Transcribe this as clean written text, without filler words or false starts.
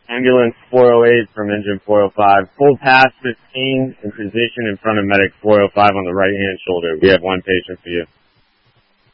Ambulance 408 from engine 405. Full pass 15 in position in front of medic 405 on the right-hand shoulder. We have one patient for you.